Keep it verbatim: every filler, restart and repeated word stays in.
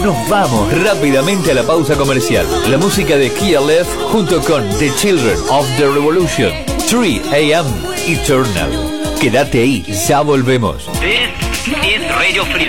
nos vamos rápidamente a la pausa comercial. La música de Kia Left junto con The Children of the Revolution, tres a m Eternal. Quédate ahí, ya volvemos. This is Radio Freedom.